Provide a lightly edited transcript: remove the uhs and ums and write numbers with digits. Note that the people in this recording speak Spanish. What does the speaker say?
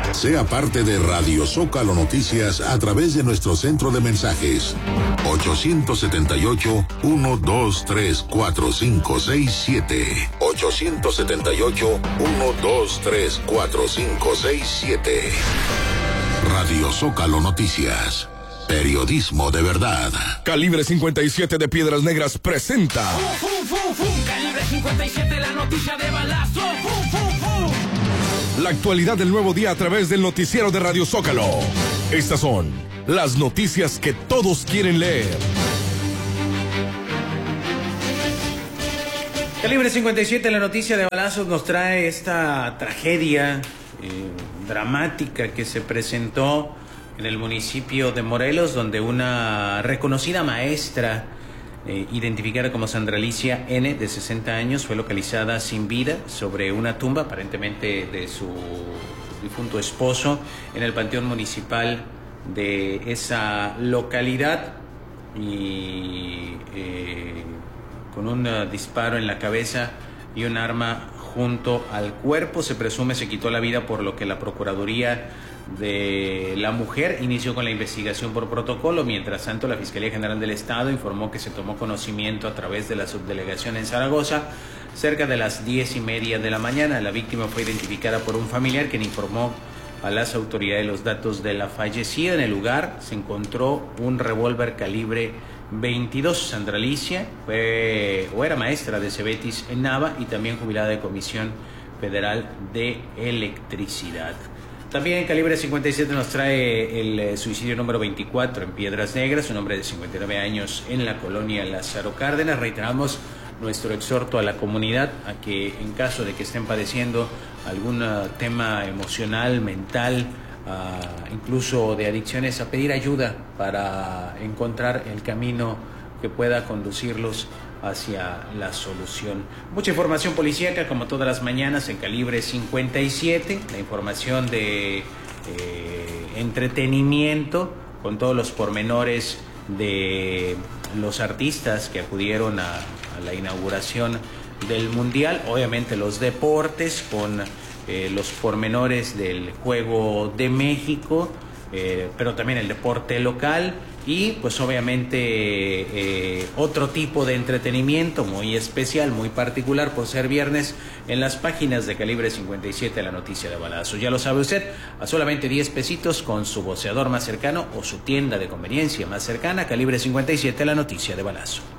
Sea parte de Radio Zócalo Noticias a través de nuestro centro de mensajes 878-123-4567. 878-123-4567. Radio Zócalo Noticias. Periodismo de verdad. Calibre 57 de Piedras Negras presenta. Calibre 57, la noticia de balazo. La actualidad del nuevo día a través del noticiero de Radio Zócalo. Estas son las noticias que todos quieren leer. Calibre 57, la noticia de balazos, nos trae esta tragedia dramática que se presentó en el municipio de Morelos, donde una reconocida maestra, identificada como Sandra Alicia N., de 60 años, fue localizada sin vida sobre una tumba, aparentemente de su difunto esposo, en el panteón municipal de esa localidad, y con un disparo en la cabeza y un arma junto al cuerpo. Se presume se quitó la vida, por lo que la Procuraduría de la Mujer inició con la investigación por protocolo. Mientras tanto, la Fiscalía General del Estado informó que se tomó conocimiento a través de la subdelegación en Zaragoza cerca de las 10:30 de la mañana. La víctima fue identificada por un familiar, quien informó a las autoridades los datos de la fallecida. En el lugar se encontró un revólver calibre 22. Sandra Alicia era maestra de Cebetis en Nava y también jubilada de Comisión Federal de Electricidad. También Calibre 57 nos trae el suicidio número 24 en Piedras Negras, un hombre de 59 años en la colonia Lázaro Cárdenas. Reiteramos nuestro exhorto a la comunidad a que, en caso de que estén padeciendo algún tema emocional, mental, incluso de adicciones, a pedir ayuda para encontrar el camino que pueda conducirlos hacia la solución. Mucha información policíaca, como todas las mañanas, en Calibre 57. La información de entretenimiento, con todos los pormenores de los artistas que acudieron a la inauguración del Mundial. Obviamente los deportes, con los pormenores del Juego de México, pero también el deporte local. Y pues obviamente otro tipo de entretenimiento muy especial, muy particular por ser viernes, en las páginas de Calibre 57, la noticia de balazo. Ya lo sabe usted, a solamente 10 pesitos con su voceador más cercano o su tienda de conveniencia más cercana. Calibre 57, la noticia de balazo.